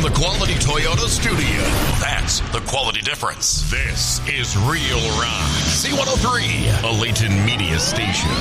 the Quality Toyota studio. That's the quality difference. This is Real Rock. C103, a Layton Media Station.